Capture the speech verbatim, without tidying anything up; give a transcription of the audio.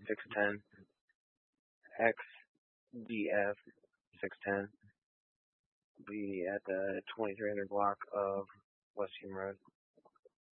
six ten X D F six ten. Be at the twenty-three hundred block of West Hume Road.